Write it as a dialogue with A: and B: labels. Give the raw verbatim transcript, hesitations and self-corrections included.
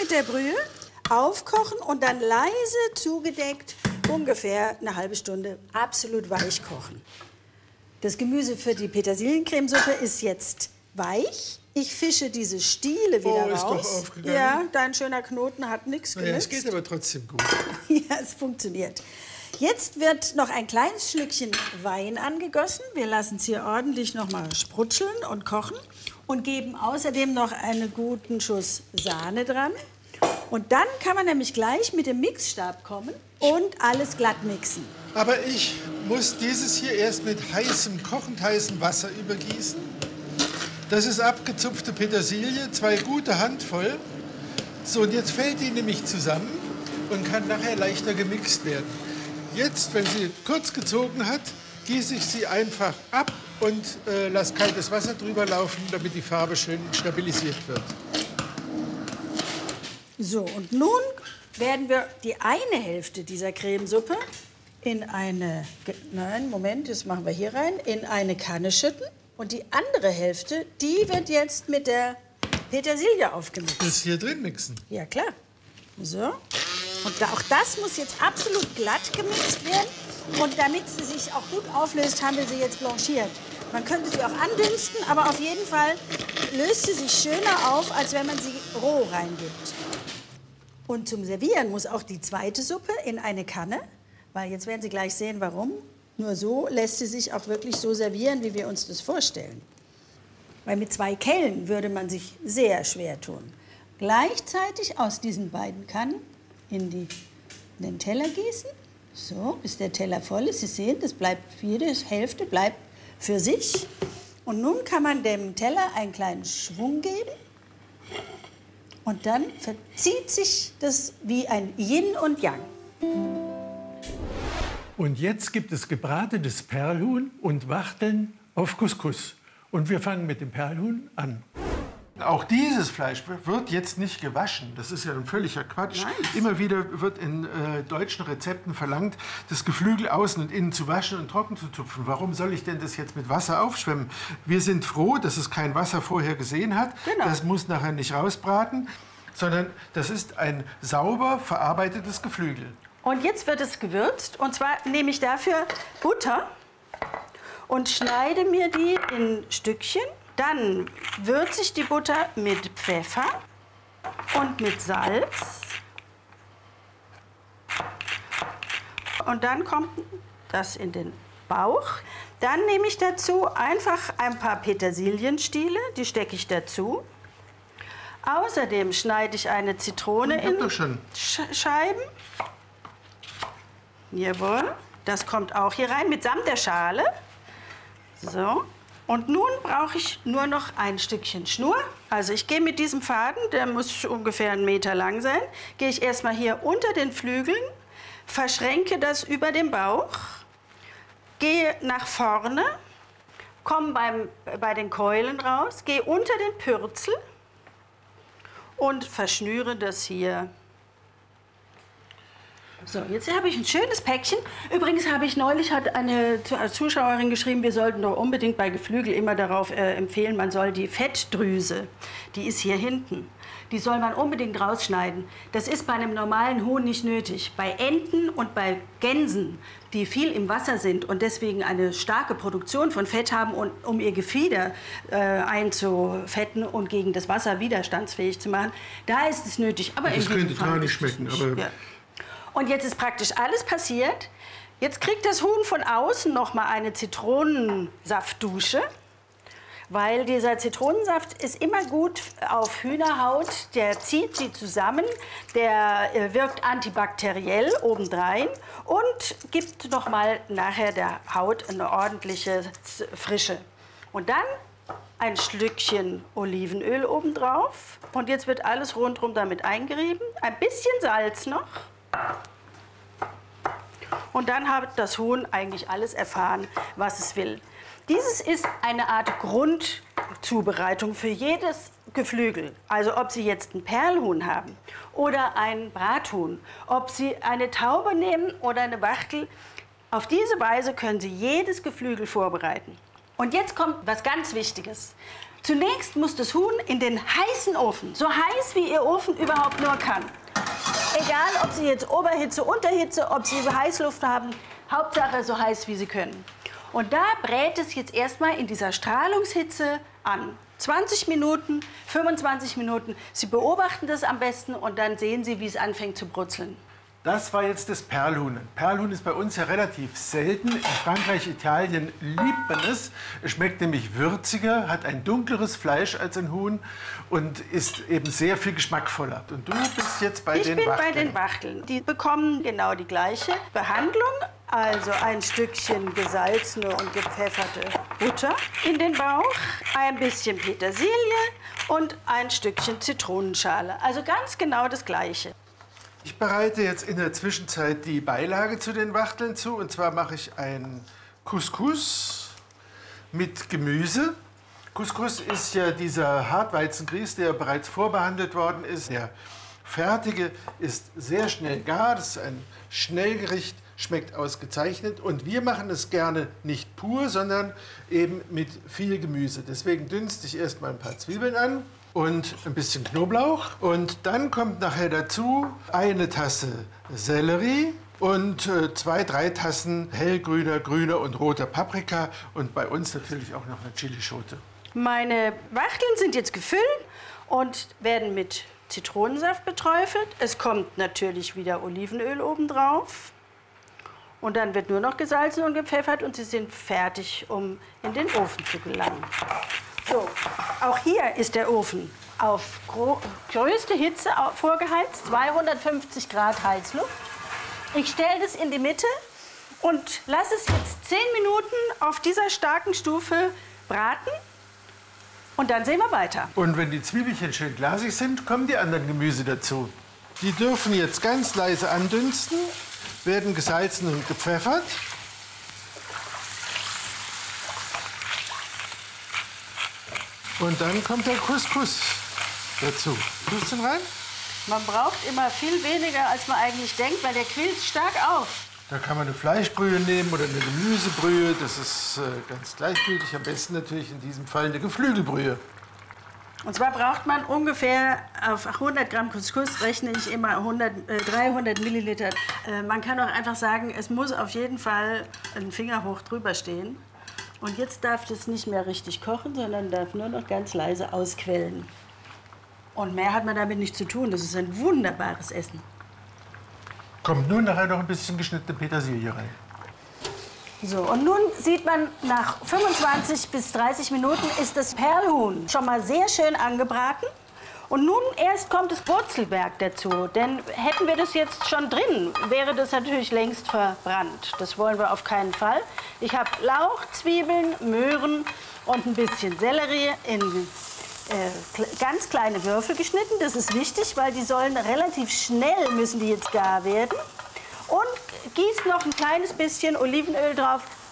A: Liter Brühe, aufkochen und dann leise zugedeckt ungefähr eine halbe Stunde absolut weich kochen. Das Gemüse für die Petersiliencremesuppe ist jetzt weich. Ich fische diese Stiele wieder
B: oh, ist
A: raus.
B: Doch aufgegangen.
A: Ja, dein schöner Knoten hat nichts
B: naja,
A: genützt.
B: Es geht aber trotzdem gut.
A: Ja, es funktioniert. Jetzt wird noch ein kleines Schlückchen Wein angegossen. Wir lassen es hier ordentlich noch mal sprutzeln und kochen und geben außerdem noch einen guten Schuss Sahne dran. Und dann kann man nämlich gleich mit dem Mixstab kommen und alles glatt mixen.
B: Aber ich muss dieses hier erst mit heißem, kochend heißem Wasser übergießen. Das ist abgezupfte Petersilie, zwei gute Handvoll. So, und jetzt fällt die nämlich zusammen und kann nachher leichter gemixt werden. Jetzt, wenn sie kurz gezogen hat, gieße ich sie einfach ab und äh, lasse kaltes Wasser drüber laufen, damit die Farbe schön stabilisiert wird.
A: So, und nun werden wir die eine Hälfte dieser Cremesuppe in eine, nein, Moment, das machen wir hier rein, in eine Kanne schütten. Und die andere Hälfte, die wird jetzt mit der Petersilie aufgemixt.
B: Das hier drin mixen?
A: Ja, klar. So. Und auch das muss jetzt absolut glatt gemixt werden. Und damit sie sich auch gut auflöst, haben wir sie jetzt blanchiert. Man könnte sie auch andünsten, aber auf jeden Fall löst sie sich schöner auf, als wenn man sie roh reingibt. Und zum Servieren muss auch die zweite Suppe in eine Kanne, weil jetzt werden Sie gleich sehen, warum. Nur so lässt sie sich auch wirklich so servieren, wie wir uns das vorstellen. Weil mit zwei Kellen würde man sich sehr schwer tun. Gleichzeitig aus diesen beiden Kannen in, die, in den Teller gießen. So, bis der Teller voll ist. Sie sehen, das bleibt, jede Hälfte bleibt für sich. Und nun kann man dem Teller einen kleinen Schwung geben. Und dann verzieht sich das wie ein Yin und Yang.
C: Und jetzt gibt es gebratenes Perlhuhn und Wachteln auf Couscous. Und wir fangen mit dem Perlhuhn an.
B: Auch dieses Fleisch wird jetzt nicht gewaschen. Das ist ja ein völliger Quatsch.
A: Nein.
B: Immer wieder wird in äh, deutschen Rezepten verlangt, das Geflügel außen und innen zu waschen und trocken zu tupfen. Warum soll ich denn das jetzt mit Wasser aufschwemmen? Wir sind froh, dass es kein Wasser vorher gesehen hat.
A: Genau.
B: Das muss nachher nicht rausbraten, sondern das ist ein sauber verarbeitetes Geflügel.
A: Und jetzt wird es gewürzt. Und zwar nehme ich dafür Butter und schneide mir die in Stückchen. Dann würze ich die Butter mit Pfeffer und mit Salz. Und dann kommt das in den Bauch. Dann nehme ich dazu einfach ein paar Petersilienstiele, die stecke ich dazu. Außerdem schneide ich eine Zitrone in Sch Scheiben. Jawohl, das kommt auch hier rein, mitsamt der Schale. So. Und nun brauche ich nur noch ein Stückchen Schnur. Also ich gehe mit diesem Faden, der muss ungefähr einen Meter lang sein, gehe ich erstmal hier unter den Flügeln, verschränke das über den Bauch, gehe nach vorne, komme beim, bei den Keulen raus, gehe unter den Pürzel und verschnüre das hier. So, jetzt habe ich ein schönes Päckchen. Übrigens habe ich neulich, hat eine Zuschauerin geschrieben, wir sollten doch unbedingt bei Geflügel immer darauf äh, empfehlen, man soll die Fettdrüse, die ist hier hinten, die soll man unbedingt rausschneiden. Das ist bei einem normalen Huhn nicht nötig. Bei Enten und bei Gänsen, die viel im Wasser sind und deswegen eine starke Produktion von Fett haben, und, um ihr Gefieder äh, einzufetten und gegen das Wasser widerstandsfähig zu machen, da ist es nötig. Aber
B: das könnte gar nicht schmecken. Aber
A: ja. Und jetzt ist praktisch alles passiert. Jetzt kriegt das Huhn von außen noch mal eine Zitronensaftdusche, weil dieser Zitronensaft ist immer gut auf Hühnerhaut. Der zieht sie zusammen, der äh, wirkt antibakteriell obendrein und gibt noch mal nachher der Haut eine ordentliche Frische. Und dann ein Stückchen Olivenöl obendrauf. Und jetzt wird alles rundherum damit eingerieben. Ein bisschen Salz noch. Und dann hat das Huhn eigentlich alles erfahren, was es will. Dieses ist eine Art Grundzubereitung für jedes Geflügel. Also ob Sie jetzt ein Perlhuhn haben oder ein Brathuhn, ob Sie eine Taube nehmen oder eine Wachtel. Auf diese Weise können Sie jedes Geflügel vorbereiten. Und jetzt kommt was ganz Wichtiges. Zunächst muss das Huhn in den heißen Ofen, so heiß wie Ihr Ofen überhaupt nur kann. Egal, ob Sie jetzt Oberhitze, Unterhitze, ob Sie Heißluft haben, Hauptsache so heiß, wie Sie können. Und da brät es jetzt erstmal in dieser Strahlungshitze an. zwanzig Minuten, fünfundzwanzig Minuten. Sie beobachten das am besten und dann sehen Sie, wie es anfängt zu brutzeln.
C: Das war jetzt das Perlhuhn. Perlhuhn ist bei uns ja relativ selten. In Frankreich, Italien liebt man es. Es schmeckt nämlich würziger, hat ein dunkleres Fleisch als ein Huhn und ist eben sehr viel geschmackvoller. Und du bist jetzt bei
A: ich
C: den
A: bin
C: Wachteln.
A: bei den Wachteln. Die bekommen genau die gleiche Behandlung. Also ein Stückchen gesalzene und gepfefferte Butter in den Bauch, ein bisschen Petersilie und ein Stückchen Zitronenschale. Also ganz genau das Gleiche.
B: Ich bereite jetzt in der Zwischenzeit die Beilage zu den Wachteln zu. Und zwar mache ich einen Couscous mit Gemüse. Couscous ist ja dieser Hartweizengrieß, der bereits vorbehandelt worden ist. Der fertige ist sehr schnell gar. Das ist ein Schnellgericht, schmeckt ausgezeichnet. Und wir machen es gerne nicht pur, sondern eben mit viel Gemüse. Deswegen dünste ich erst mal ein paar Zwiebeln an. Und ein bisschen Knoblauch. Und dann kommt nachher dazu eine Tasse Sellerie und äh, zwei, drei Tassen hellgrüner, grüner und roter Paprika. Und bei uns natürlich auch noch eine Chilischote.
A: Meine Wachteln sind jetzt gefüllt und werden mit Zitronensaft beträufelt. Es kommt natürlich wieder Olivenöl obendrauf. Und dann wird nur noch gesalzen und gepfeffert und sie sind fertig, um in den Ofen zu gelangen. So, auch hier ist der Ofen auf größte Hitze vorgeheizt, zweihundertfünfzig Grad Heißluft. Ich stelle das in die Mitte und lasse es jetzt zehn Minuten auf dieser starken Stufe braten. Und dann sehen wir weiter.
B: Und wenn die Zwiebelchen schön glasig sind, kommen die anderen Gemüse dazu. Die dürfen jetzt ganz leise andünsten, werden gesalzen und gepfeffert. Und dann kommt der Couscous dazu. Tust du ihn rein?
A: Man braucht immer viel weniger, als man eigentlich denkt, weil der quillt stark auf.
B: Da kann man eine Fleischbrühe nehmen oder eine Gemüsebrühe. Das ist äh, ganz gleichgültig. Am besten natürlich in diesem Fall eine Geflügelbrühe.
A: Und zwar braucht man ungefähr auf hundert Gramm Couscous rechne ich immer hundert, äh, dreihundert Milliliter. Äh, man kann auch einfach sagen, es muss auf jeden Fall ein Finger hoch drüber stehen. Und jetzt darf das nicht mehr richtig kochen, sondern darf nur noch ganz leise ausquellen. Und mehr hat man damit nicht zu tun. Das ist ein wunderbares Essen.
B: Kommt nun nachher noch ein bisschen geschnittene Petersilie rein.
A: So, und nun sieht man, nach fünfundzwanzig bis dreißig Minuten ist das Perlhuhn schon mal sehr schön angebraten. Und nun erst kommt das Wurzelwerk dazu. Denn hätten wir das jetzt schon drin, wäre das natürlich längst verbrannt. Das wollen wir auf keinen Fall. Ich habe Lauch, Zwiebeln, Möhren und ein bisschen Sellerie in äh, ganz kleine Würfel geschnitten. Das ist wichtig, weil die sollen relativ schnell, müssen die jetzt gar werden. Und gießt noch ein kleines bisschen Olivenöl drauf.